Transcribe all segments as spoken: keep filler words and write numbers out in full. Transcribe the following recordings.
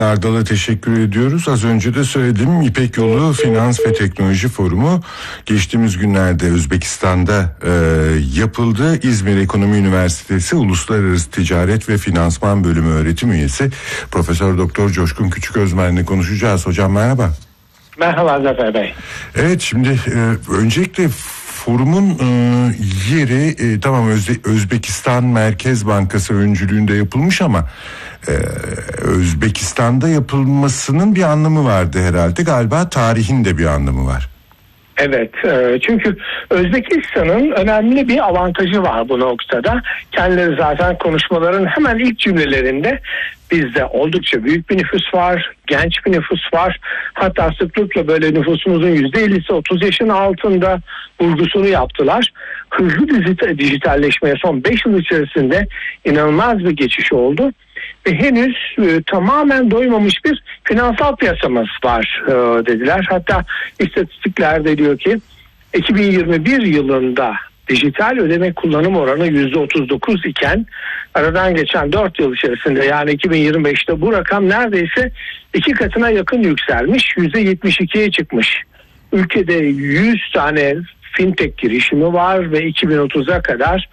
Erdal'a teşekkür ediyoruz. Az önce de söyledim, İpek Yolu Finans ve Teknoloji Forumu geçtiğimiz günlerde Özbekistan'da e, yapıldı. İzmir Ekonomi Üniversitesi Uluslararası Ticaret ve Finansman Bölümü öğretim üyesi Profesör Doktor Coşkun Küçüközmen'le konuşacağız. Hocam merhaba. Merhaba Zafer Bey. Evet, şimdi e, öncelikle forumun e, yeri e, tamam Özbe, Özbekistan Merkez Bankası öncülüğünde yapılmış ama e, Özbekistan'da yapılmasının bir anlamı vardı herhalde. Galiba tarihin de bir anlamı var. Evet, çünkü Özbekistan'ın önemli bir avantajı var bu noktada. Kendileri zaten konuşmaların hemen ilk cümlelerinde bizde oldukça büyük bir nüfus var, genç bir nüfus var. Hatta sıklıkla böyle nüfusumuzun yüzde ellisi otuz yaşın altında vurgusunu yaptılar. Hızlı dijitalleşmeye son beş yıl içerisinde inanılmaz bir geçiş oldu. Ve henüz e, tamamen doymamış bir finansal piyasamız var e, dediler. Hatta istatistiklerde diyor ki iki bin yirmi bir yılında dijital ödeme kullanım oranı yüzde otuz dokuz iken aradan geçen dört yıl içerisinde, yani iki bin yirmi beşte bu rakam neredeyse iki katına yakın yükselmiş, yüzde yetmiş ikiye çıkmış. Ülkede yüz tane fintech girişimi var ve iki bin otuza kadar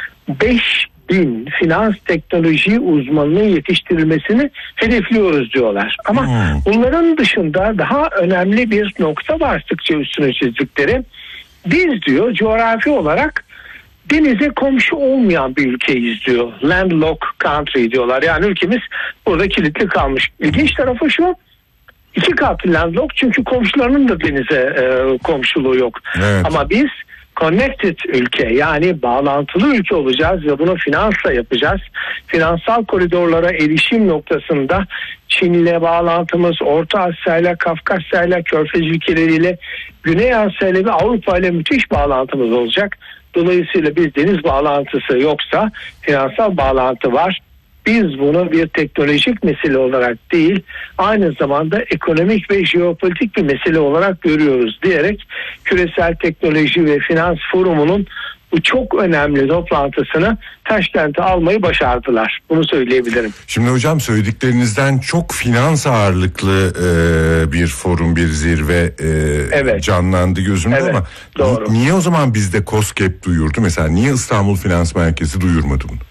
beş bin finans teknoloji uzmanının yetiştirilmesini hedefliyoruz diyorlar. Ama hmm. bunların dışında daha önemli bir nokta var sıkça üstüne çizdikleri. Biz diyor coğrafi olarak denize komşu olmayan bir ülkeyiz diyor. Landlocked country diyorlar. Yani ülkemiz burada kilitli kalmış. İlginç tarafı şu: iki katlı landlocked, çünkü komşularının da denize e, komşuluğu yok. Evet. Ama biz connected ülke, yani bağlantılı ülke olacağız ve bunu finansla yapacağız. Finansal koridorlara erişim noktasında Çin'le bağlantımız, Orta Asya'yla, Kafkasya'yla, Körfez ülkeleriyle, Güney Asya'yla ve Avrupa ile müthiş bağlantımız olacak. Dolayısıyla biz deniz bağlantısı yoksa finansal bağlantı var. Biz bunu bir teknolojik mesele olarak değil, aynı zamanda ekonomik ve jeopolitik bir mesele olarak görüyoruz diyerek Küresel Teknoloji ve Finans Forumu'nun bu çok önemli toplantısını Taşkent'e almayı başardılar. Bunu söyleyebilirim. Şimdi hocam, söylediklerinizden çok finans ağırlıklı e, bir forum, bir zirve e, evet. canlandı gözümde evet, ama doğru. Niye o zaman bizde KOSGEB duyurdu? Mesela niye İstanbul Finans Merkezi duyurmadı bunu?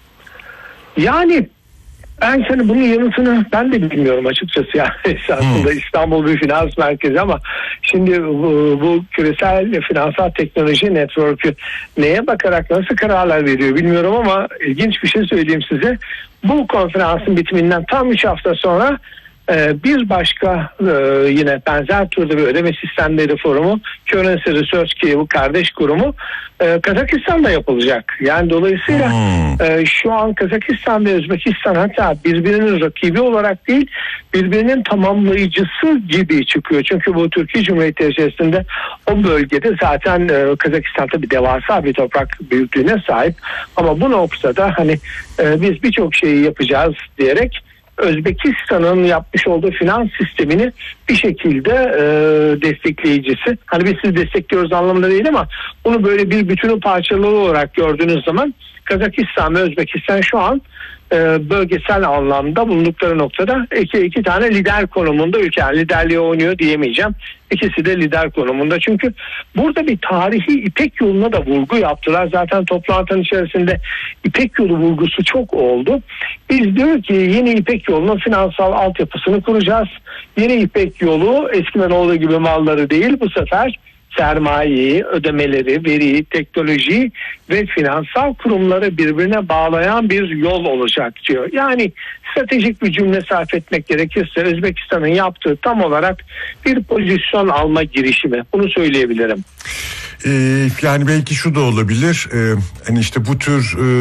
Yani ben senin bunun yanıtını ben de bilmiyorum açıkçası. Yani aslında hmm. İstanbul bir finans merkezi ama şimdi bu, bu küresel finansal teknoloji network'ü neye bakarak nasıl kararlar veriyor bilmiyorum ama ilginç bir şey söyleyeyim size. Bu konferansın bitiminden tam üç hafta sonra bir başka yine benzer türde bir ödeme sistemleri forumu, Currency Research ki bu kardeş kurumu, Kazakistan'da yapılacak. Yani dolayısıyla hmm. şu an Kazakistan ve Özbekistan hatta birbirinin rakibi olarak değil, birbirinin tamamlayıcısı gibi çıkıyor. Çünkü bu Türkiye Cumhuriyeti içerisinde o bölgede zaten Kazakistan tabii devasa bir toprak büyüklüğüne sahip. Ama bu noktada hani biz birçok şeyi yapacağız diyerek Özbekistan'ın yapmış olduğu finans sistemini bir şekilde e, destekleyicisi. Hani biz sizi destekliyoruz anlamında değil ama bunu böyle bir bütünün parçaları olarak gördüğünüz zaman Kazakistan ve Özbekistan şu an e, bölgesel anlamda bulundukları noktada iki, iki tane lider konumunda ülke. Yani liderliği oynuyor diyemeyeceğim. İkisi de lider konumunda. Çünkü burada bir tarihi İpek Yolu'na da vurgu yaptılar. Zaten toplantının içerisinde İpek Yolu vurgusu çok oldu. Biz diyor ki yeni İpek Yolu'nun finansal altyapısını kuracağız. Yeni İpek Yolu eskiden olduğu gibi malları değil, bu sefer sermayeyi, ödemeleri, veriyi, teknolojiyi ve finansal kurumları birbirine bağlayan bir yol olacak diyor. Yani stratejik bir cümle sarf etmek gerekirse Özbekistan'ın yaptığı tam olarak bir pozisyon alma girişimi. Bunu söyleyebilirim. Ee, yani belki şu da olabilir. Ee, hani işte bu tür e,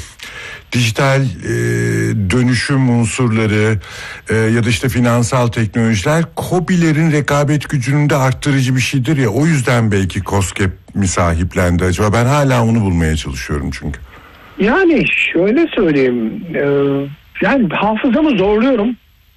dijital e, dönüşüm unsurları e, ya da işte finansal teknolojiler KOBİ'lerin rekabet gücünü de arttırıcı bir şeydir ya, o yüzden belki KOSGEB mi sahiplendi acaba? Ben hala onu bulmaya çalışıyorum çünkü. Yani şöyle söyleyeyim, e, yani hafızamı zorluyorum.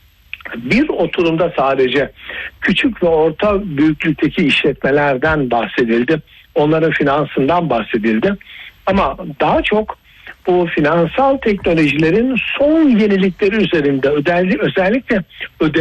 Bir oturumda sadece küçük ve orta büyüklükteki işletmelerden bahsedildi. Onların finansından bahsedildi. Ama daha çok bu finansal teknolojilerin son yenilikleri üzerinde özellikle özellikle öde